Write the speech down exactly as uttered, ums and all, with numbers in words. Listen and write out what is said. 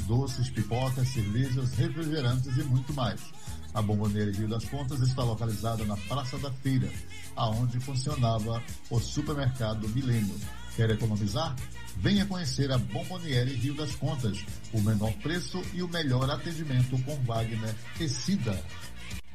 doces, pipocas, cervejas, refrigerantes e muito mais. A Bomboniere Rio das Contas está localizada na Praça da Feira, aonde funcionava o supermercado Milênio. Quer economizar? Venha conhecer a Bomboniere Rio das Contas, o menor preço e o melhor atendimento com Wagner e Cida.